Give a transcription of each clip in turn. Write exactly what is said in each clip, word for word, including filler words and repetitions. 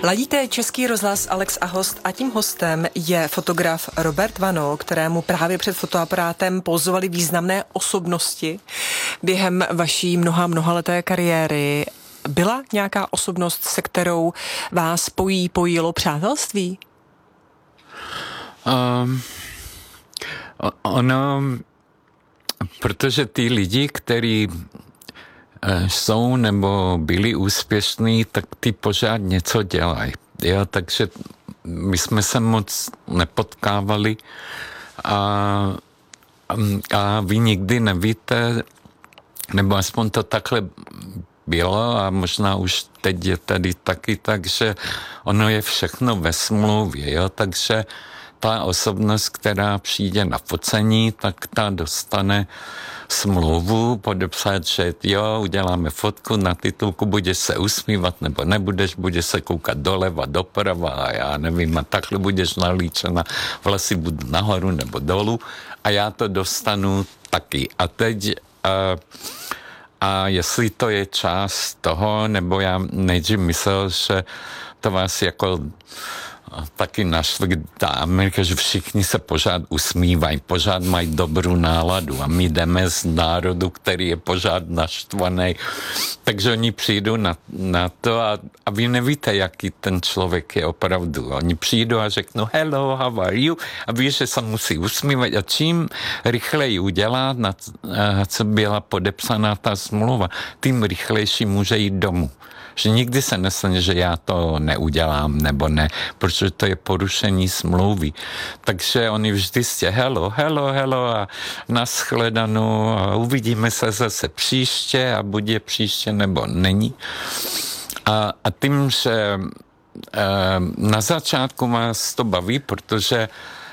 Ladíte Český rozhlas Alex a host a tím hostem je fotograf Robert Vano, kterému právě před fotoaparátem pozvali významné osobnosti během vaší mnoha mnohaleté kariéry. Byla nějaká osobnost, se kterou vás pojí, pojilo přátelství? Um, ono, protože ty lidi, kteří jsou nebo byli úspěšní, tak ty pořád něco dělají. Jo, takže my jsme se moc nepotkávali a, a vy nikdy nevíte, nebo aspoň to takhle bylo a možná už teď je tady taky, takže ono je všechno ve smlouvě, jo, takže ta osobnost, která přijde na focení, tak ta dostane smlouvu, podepsat, že jo, uděláme fotku, na titulku budeš se usmívat, nebo nebudeš, budeš se koukat doleva, doprava a já nevím, a takhle budeš nalíčena, vlasy budou nahoru nebo dolů a já to dostanu taky. A teď a, a jestli to je část toho, nebo já nejdřív myslel, že to vás jako taky našli dámy, že všichni se pořád usmívají, pořád mají dobrou náladu a my jdeme z národu, který je pořád naštvaný. Takže oni přijdou na, na to a, a vy nevíte, jaký ten člověk je opravdu. Oni přijdou a řeknou hello, how are you? A ví, že se musí usmívat a čím rychleji udělá, na, co byla podepsaná ta smlouva, tím rychlejší může jít domů. Že nikdy se nestane, že já to neudělám, nebo ne, protože to je porušení smlouvy. Takže oni vždy jste hello, hello, hello a nashledanou a uvidíme se zase příště a buď je příště, nebo není. A, a tím, že e, na začátku vás to baví, protože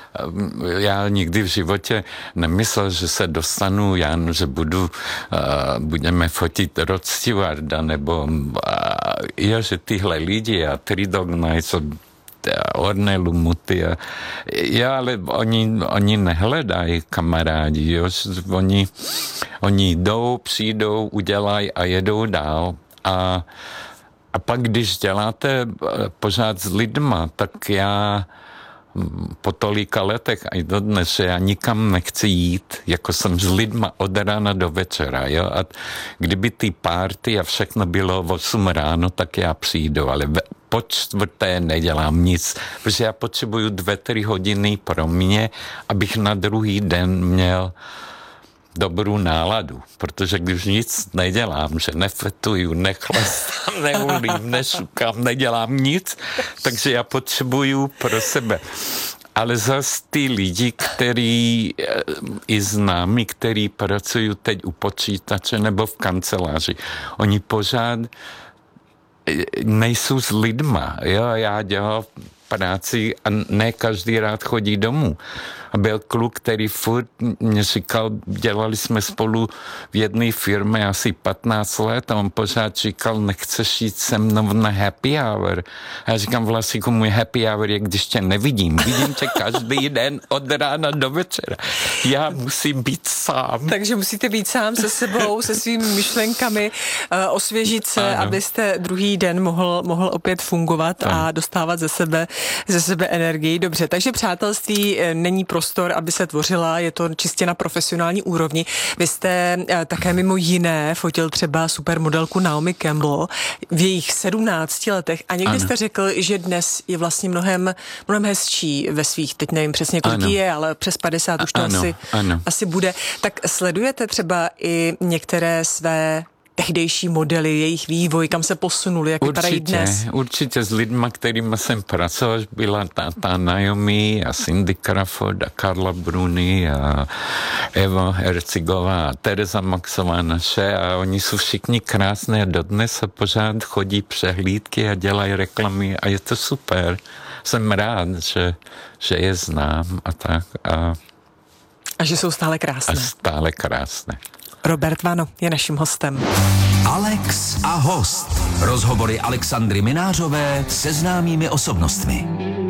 já nikdy v životě nemyslel, že se dostanu, já, že budu, uh, budeme fotit Rod Stewarda, nebo uh, jo, že tyhle lidi a Three Dog Nights, Ornelu Muty a jo, ale oni, oni nehledají kamarádi, jo, oni, oni jdou, přijdou, udělají a jedou dál a, a pak, když děláte pořád s lidma, tak já po tolika letech a i dodnes, že já nikam nechci jít, jako jsem s lidma od rána do večera, jo, a kdyby ty party a všechno bylo v osm ráno, tak já přijdu, ale po čtvrté nedělám nic, protože já potřebuju dvě, tři hodiny pro mě, abych na druhý den měl dobrou náladu, protože když nic nedělám, že nefetuju, nechlastám, neulím, nešukám, nedělám nic, takže já potřebuju pro sebe. Ale zase ty lidi, který i známí, který pracují teď u počítače nebo v kanceláři, oni pořád nejsou s lidma. Jo? Já dělám práci a ne každý rád chodí domů. A byl kluk, který furt mě říkal, dělali jsme spolu v jedné firmě asi patnáct let a on pořád říkal, nechceš jít se mnou na happy hour. A já říkám, Vlasíku, můj happy hour je, když tě nevidím. Vidím tě každý den od rána do večera. Já musím být sám. Takže musíte být sám se sebou, se svými myšlenkami, osvěžit se, ano, abyste druhý den mohl, mohl opět fungovat ano. a dostávat ze sebe, ze sebe energii. Dobře, takže přátelství není prostor, aby se tvořila, je to čistě na profesionální úrovni. Vy jste také mimo jiné fotil třeba supermodelku Naomi Campbell v jejich sedmnácti letech a někdy ano. jste řekl, že dnes je vlastně mnohem, mnohem hezčí ve svých, teď nevím přesně kolik je, ale přes padesát už to ano, asi, ano. asi bude. Tak sledujete třeba i některé své tehdejší modely, jejich vývoj, kam se posunuli, jak vypadají dnes? Určitě s lidma, kterými jsem pracoval, byla ta, ta Naomi a Cindy Crawford a Carla Bruni a Eva Hercigová a Tereza Maxová naše a oni jsou všichni krásné a dodnes a pořád chodí přehlídky a dělají reklamy a je to super. Jsem rád, že, že je znám a tak. A, a že jsou stále krásné. A stále krásné. Robert Vano je naším hostem. Alex a host. Rozhovory Alexandry Minářové se známými osobnostmi.